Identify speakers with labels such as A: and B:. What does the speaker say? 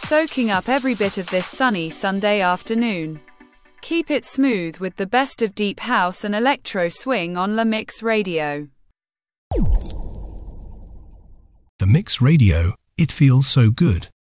A: soaking up every bit of this sunny Sunday afternoon. Keep it smooth with the best of deep house and electro swing on La Mix Radio.
B: The Mix Radio, it feels so good.